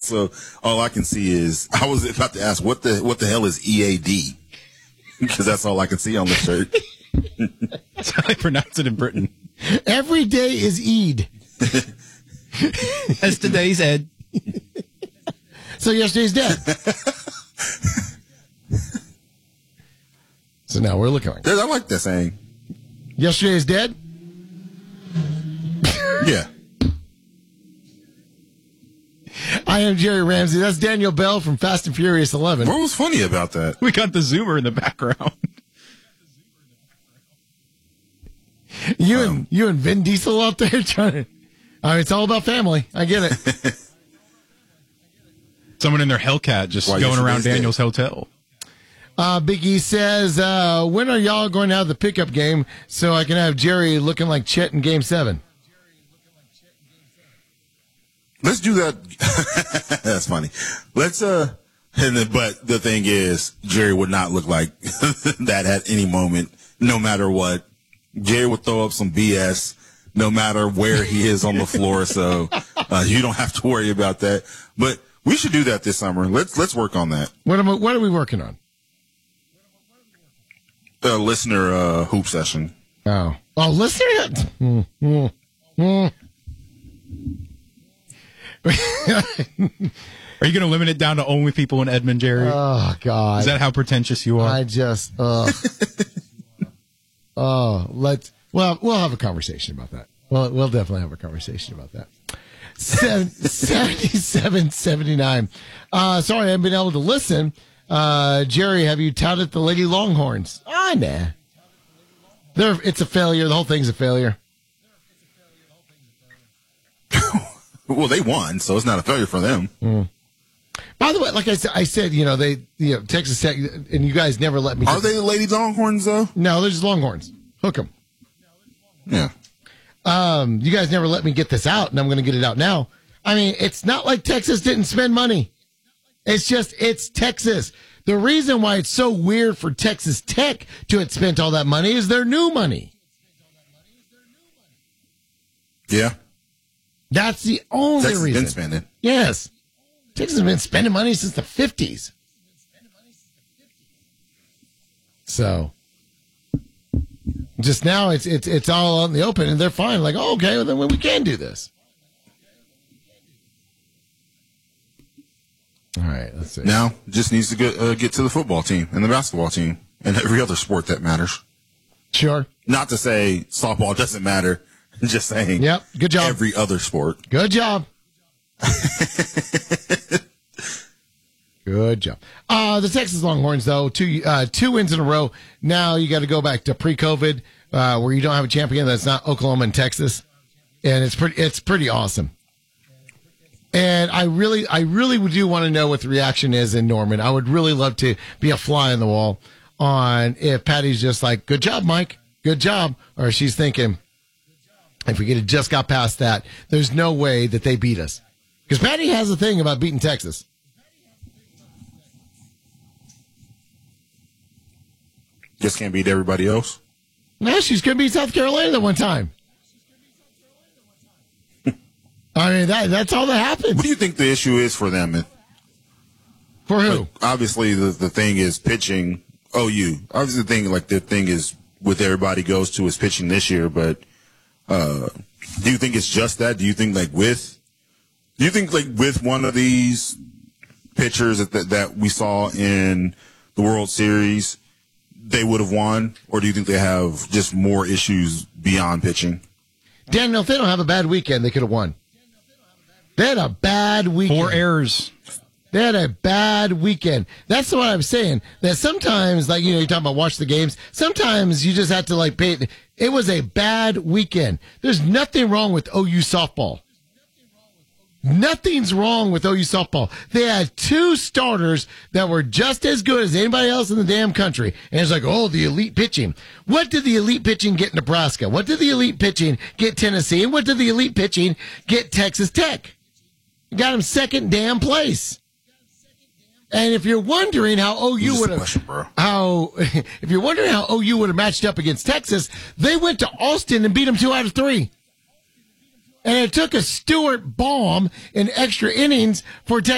So all I can see is I was about to ask what the hell is EAD, because that's all I can see on the shirt. That's how they pronounce it in Britain. Every day is Eid. As today's Ed. So yesterday's dead. So now we're looking like I like that saying. Yesterday is dead? Yeah. I am Jerry Ramsey. That's Daniel Bell from Fast and Furious 11. What was funny about that? We got the Zoomer in the background. You and Vin Diesel out there trying to... it's all about family. I get it. Someone in their Hellcat just going around Daniel's hotel. Big E says, when are y'all going to have the pickup game so I can have Jerry looking like Chet in Game 7? Let's do that. That's funny. Let's, but the thing is, Jerry would not look like that at any moment, no matter what. Jerry would throw up some BS no matter where he is on the floor. So, you don't have to worry about that. But we should do that this summer. Let's work on that. What are we working on? Listener hoop session. Oh, listener. Are you going to limit it down to only people in Edmond, Jerry? Oh God! Is that how pretentious you are? I just. We'll have a conversation about that. We'll definitely have a conversation about that. 77-79. Sorry, I haven't been able to listen. Jerry, have you touted the Lady Longhorns? Nah. It's a failure. The whole thing's a failure. Well, they won, so it's not a failure for them. By the way, like I said, Texas Tech, and you guys never let me. Are they the Lady Longhorns, though? No, they're just Longhorns. Hook them. Yeah. You guys never let me get this out, and I'm going to get it out now. I mean, it's not like Texas didn't spend money. It's Texas. The reason why it's so weird for Texas Tech to have spent all that money is their new money. Yeah. That's the only Texas reason. Been spending. Yes. Texas has been spending money since the 50s. So, just now it's all out in the open, and they're fine. Like, oh, okay, well, then we can do this. All right, let's see. Now, just needs to get to the football team and the basketball team and every other sport that matters. Sure. Not to say softball doesn't matter. Just saying. Yep. Good job. Every other sport. Good job. Good job. The Texas Longhorns, though, two wins in a row. Now you got to go back to pre-COVID, where you don't have a champion that's not Oklahoma and Texas, and it's pretty awesome. And I really do want to know what the reaction is in Norman. I would really love to be a fly on the wall on if Patty's just like, "Good job, Mike. Good job," or she's thinking, if we could have just got past that, there's no way that they beat us. Because Patty has a thing about beating Texas. Just can't beat everybody else? No, she's going to beat South Carolina that one time. I mean, that's all that happened. What do you think the issue is for them? For who? Like, obviously, the thing is pitching OU. Obviously, the thing is with everybody goes to is pitching this year, but do you think it's just that? Do you think with one of these pitchers that we saw in the World Series, they would have won? Or do you think they have just more issues beyond pitching? Daniel, if they don't have a bad weekend, they could have won. They had a bad weekend. 4 errors. They had a bad weekend. That's what I'm saying. That sometimes, you're talking about watch the games. Sometimes you just have to pay. It was a bad weekend. There's nothing wrong with OU softball. Nothing's wrong with OU softball. They had 2 starters that were just as good as anybody else in the damn country. And it's the elite pitching. What did the elite pitching get Nebraska? What did the elite pitching get Tennessee? And what did the elite pitching get Texas Tech? Got them second damn place. And if you're wondering how OU would have, if you're wondering how OU would have matched up against Texas, they went to Austin and beat them 2 out of 3. And it took a Stewart bomb in extra innings for Texas.